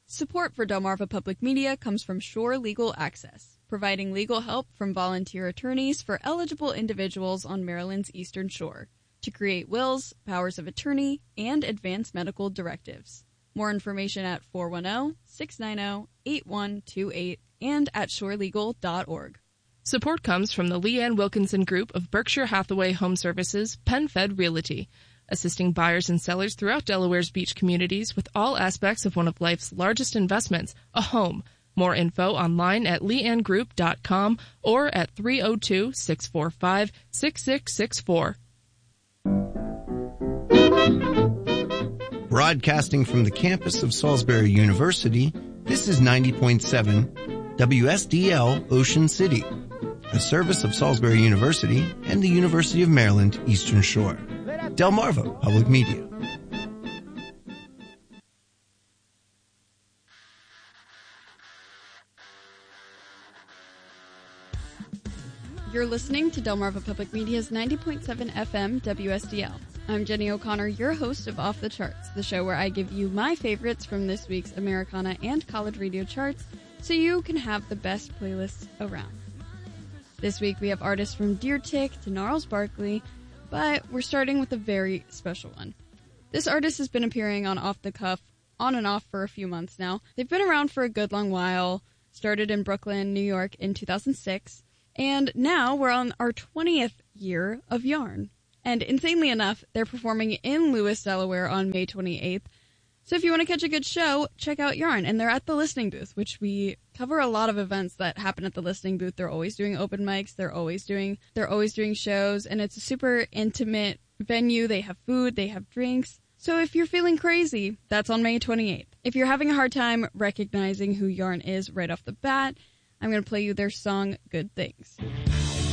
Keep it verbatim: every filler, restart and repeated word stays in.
Support for Delmarva Public Media comes from Shore Legal Access, providing legal help from volunteer attorneys for eligible individuals on Maryland's Eastern Shore to create wills, powers of attorney, and advance medical directives. More information at four one zero, six nine zero, eight one two eight and at shore legal dot org. Support comes from the Leanne Wilkinson Group of Berkshire Hathaway Home Services, PenFed Realty, assisting buyers and sellers throughout Delaware's beach communities with all aspects of one of life's largest investments, a home. More info online at leanne group dot com or at three oh two, six four five, six six six four. Broadcasting from the campus of Salisbury University, this is ninety point seven W S D L Ocean City, a service of Salisbury University and the University of Maryland Eastern Shore. Delmarva Public Media. You're listening to Delmarva Public Media's ninety point seven F M W S D L. I'm Jenny O'Connor, your host of Off the Charts, the show where I give you my favorites from this week's Americana and college radio charts so you can have the best playlists around. This week we have artists from Deer Tick to Gnarls Barkley, but we're starting with a very special one. This artist has been appearing on Off the Cuff on and off for a few months now. They've been around for a good long while, started in Brooklyn, New York in two thousand six, and now we're on our twentieth year of Yarn. And insanely enough, they're performing in Lewis, Delaware on May twenty-eighth. So if you want to catch a good show, check out Yarn. And they're at the Listening Booth, which we cover a lot of events that happen at the Listening Booth. They're always doing open mics. They're always doing, they're always doing shows. And it's a super intimate venue. They have food. They have drinks. So if you're feeling crazy, that's on May twenty-eighth. If you're having a hard time recognizing who Yarn is right off the bat, I'm going to play you their song, Good Things.